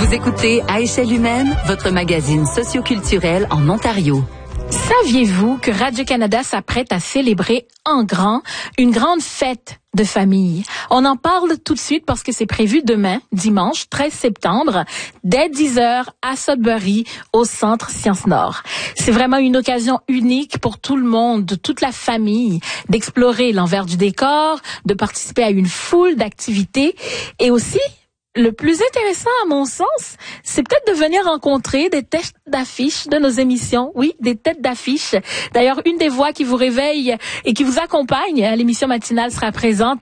Vous écoutez À échelle humaine, votre magazine socioculturel en Ontario. Saviez-vous que Radio-Canada s'apprête à célébrer en grand une grande fête de famille? On en parle tout de suite parce que c'est prévu demain, dimanche 13 septembre, dès 10h à Sudbury, au Centre Sciences Nord. C'est vraiment une occasion unique pour tout le monde, toute la famille, d'explorer l'envers du décor, de participer à une foule d'activités et aussi, le plus intéressant, à mon sens, c'est peut-être de venir rencontrer des têtes d'affiche de nos émissions. Oui, des têtes d'affiche. D'ailleurs, une des voix qui vous réveille et qui vous accompagne à l'émission matinale sera présente.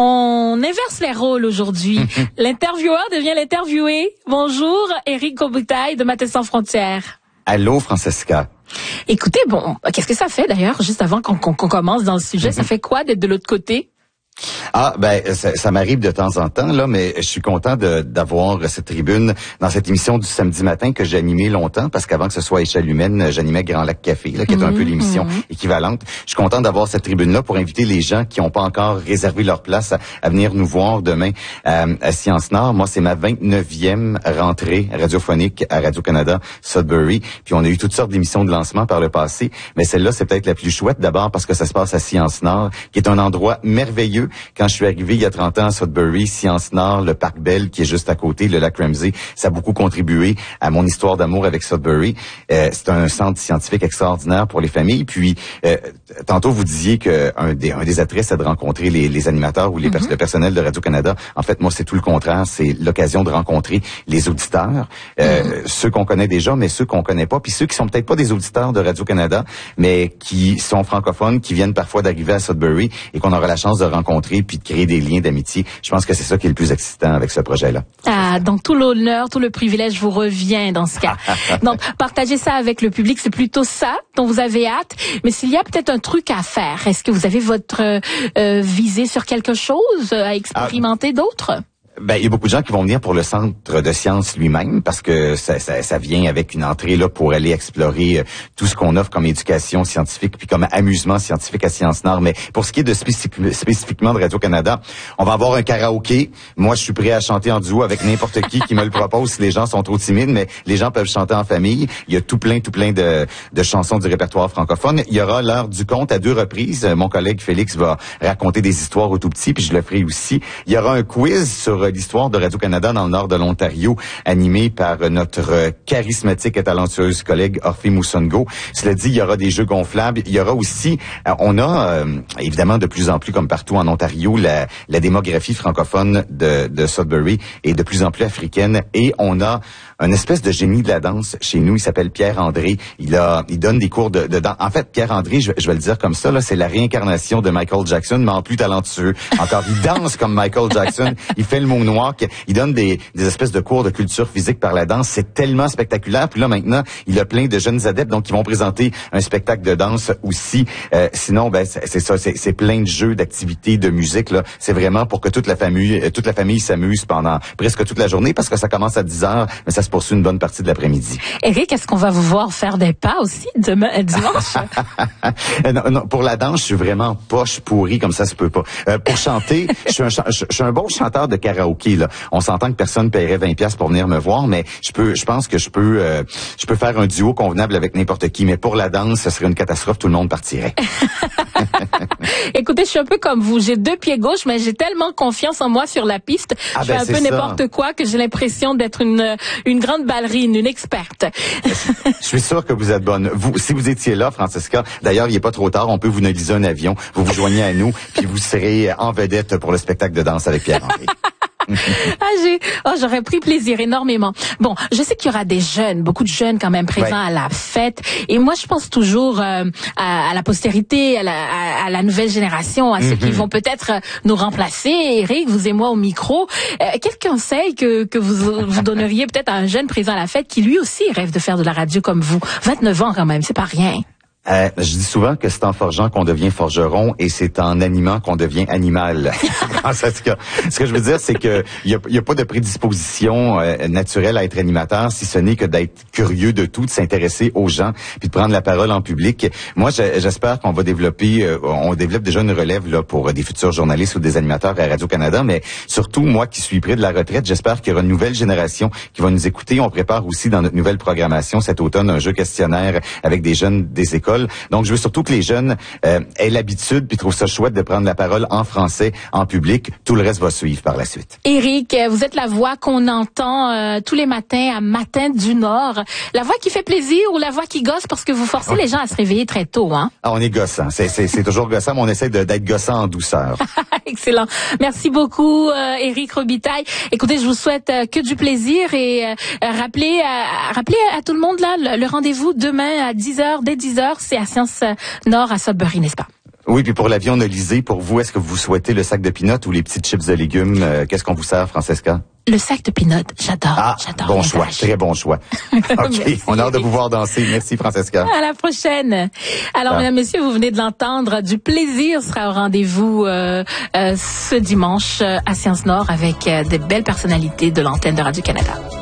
On inverse les rôles aujourd'hui. L'intervieweur devient l'interviewé. Bonjour, Éric Robitaille de Mathieu Sans Frontières. Allô, Francesca. Écoutez, bon, qu'est-ce que ça fait d'ailleurs, juste avant qu'on commence dans le sujet? Ça fait quoi d'être de l'autre côté? Ah, ça m'arrive de temps en temps, là, mais je suis content d'avoir cette tribune dans cette émission du samedi matin que j'ai animée longtemps, parce qu'avant que ce soit à échelle humaine, j'animais Grand Lac Café, là, qui est un peu l'émission équivalente. Je suis content d'avoir cette tribune-là pour inviter les gens qui n'ont pas encore réservé leur place à venir nous voir demain à Sciences Nord. Moi, c'est ma 29e rentrée radiophonique à Radio-Canada, Sudbury. Puis on a eu toutes sortes d'émissions de lancement par le passé, mais celle-là, c'est peut-être la plus chouette, d'abord parce que ça se passe à Sciences Nord, qui est un endroit merveilleux. Quand je suis arrivé il y a 30 ans à Sudbury, Sciences Nord, le Parc Bell qui est juste à côté, le lac Ramsey, ça a beaucoup contribué à mon histoire d'amour avec Sudbury. C'est un centre scientifique extraordinaire pour les familles. Puis, tantôt vous disiez que un des attraits, c'est de rencontrer les animateurs ou le personnel de Radio-Canada. En fait, moi, c'est tout le contraire. C'est l'occasion de rencontrer les auditeurs, ceux qu'on connaît déjà, mais ceux qu'on connaît pas. Puis ceux qui sont peut-être pas des auditeurs de Radio-Canada, mais qui sont francophones, qui viennent parfois d'arriver à Sudbury et qu'on aura la chance de rencontrer puis de créer des liens d'amitié. Je pense que c'est ça qui est le plus excitant avec ce projet-là. Ah, donc tout l'honneur, tout le privilège vous revient dans ce cas. Donc, partager ça avec le public, c'est plutôt ça dont vous avez hâte. Mais s'il y a peut-être un truc à faire, est-ce que vous avez votre visée sur quelque chose à expérimenter d'autres? Il y a beaucoup de gens qui vont venir pour le centre de sciences lui-même parce que ça vient avec une entrée là pour aller explorer tout ce qu'on offre comme éducation scientifique puis comme amusement scientifique à Sciences Nord. Mais pour ce qui est de spécifiquement de Radio-Canada, on va avoir un karaoké. Moi, je suis prêt à chanter en duo avec n'importe qui me le propose si les gens sont trop timides, mais les gens peuvent chanter en famille. Il y a tout plein de chansons du répertoire francophone. Il y aura l'heure du conte à 2 reprises. Mon collègue Félix va raconter des histoires au tout petit, puis je le ferai aussi. Il y aura un quiz sur l'histoire de Radio-Canada dans le nord de l'Ontario, animé par notre charismatique et talentueuse collègue Orphée Moussongo. Cela dit, il y aura des jeux gonflables. Il y aura aussi, on a évidemment de plus en plus, comme partout en Ontario, la démographie francophone de Sudbury est de plus en plus africaine. Et on a un espèce de génie de la danse chez nous. Il s'appelle Pierre-André. Il donne des cours de danse. En fait, Pierre-André, je vais le dire comme ça, là, c'est la réincarnation de Michael Jackson, mais en plus talentueux. Encore, il danse comme Michael Jackson. Il fait le moonwalk. Il donne des espèces de cours de culture physique par la danse. C'est tellement spectaculaire. Puis là, maintenant, il a plein de jeunes adeptes, donc ils vont présenter un spectacle de danse aussi. Sinon, c'est ça, c'est plein de jeux, d'activités, de musique, là. C'est vraiment pour que toute la famille s'amuse pendant presque toute la journée, parce que ça commence à 10h, mais ça se poursuit une bonne partie de l'après-midi. Éric, est-ce qu'on va vous voir faire des pas aussi demain, dimanche? non, pour la danse, je suis vraiment poche pourri, comme ça se peut pas. Pour chanter, je suis un bon chanteur de karaoké. Là. On s'entend que personne paierait 20$ pour venir me voir, mais je pense que je peux faire un duo convenable avec n'importe qui. Mais pour la danse, ce serait une catastrophe, tout le monde partirait. Écoutez, je suis un peu comme vous. J'ai 2 pieds gauches, mais j'ai tellement confiance en moi sur la piste. Je fais un peu n'importe quoi que j'ai l'impression d'être une grande ballerine, une experte. Je suis sûr que vous êtes bonne. Si vous étiez là, Francesca, d'ailleurs, il n'est pas trop tard, on peut vous notiser un avion, vous vous joignez à nous, puis vous serez en vedette pour le spectacle de danse avec Pierre-André. J'aurais pris plaisir énormément. Bon, je sais qu'il y aura des jeunes, beaucoup de jeunes quand même présents à la fête. Et moi, je pense toujours à la postérité, à la nouvelle génération, à ceux qui vont peut-être nous remplacer. Éric, vous et moi au micro. Quel conseil que vous donneriez peut-être à un jeune présent à la fête qui lui aussi rêve de faire de la radio comme vous? 29 ans quand même, c'est pas rien. Je dis souvent que c'est en forgeant qu'on devient forgeron et c'est en animant qu'on devient animal. Ce que je veux dire, c'est que il y a pas de prédisposition naturelle à être animateur, si ce n'est que d'être curieux de tout, de s'intéresser aux gens, puis de prendre la parole en public. Moi, j'espère qu'on va développer, on développe déjà une relève là pour des futurs journalistes ou des animateurs à Radio-Canada, mais surtout moi qui suis près de la retraite, j'espère qu'il y aura une nouvelle génération qui va nous écouter. On prépare aussi dans notre nouvelle programmation cet automne un jeu questionnaire avec des jeunes des écoles. Donc, je veux surtout que les jeunes aient l'habitude puis trouvent ça chouette de prendre la parole en français, en public. Tout le reste va suivre par la suite. Éric, vous êtes la voix qu'on entend tous les matins à Matin du Nord. La voix qui fait plaisir ou la voix qui gosse parce que vous forcez les gens à se réveiller très tôt, hein? Ah, on est gossant. C'est toujours gossant, mais on essaie d'être gossant en douceur. Excellent. Merci beaucoup, Éric Robitaille. Écoutez, je vous souhaite que du plaisir et rappelez à tout le monde là le rendez-vous demain à 10h, dès 10h. C'est à Sciences Nord à Sudbury, n'est-ce pas? Oui, puis pour l'avion Olysée, pour vous, est-ce que vous souhaitez le sac de peanuts ou les petites chips de légumes? Qu'est-ce qu'on vous sert, Francesca? Le sac de peanuts, j'adore. Bon choix, très bon choix. OK, on a hâte de vous voir danser. Merci, Francesca. À la prochaine. Alors, mesdames, messieurs, vous venez de l'entendre. Du plaisir sera au rendez-vous ce dimanche à Sciences Nord avec des belles personnalités de l'antenne de Radio-Canada.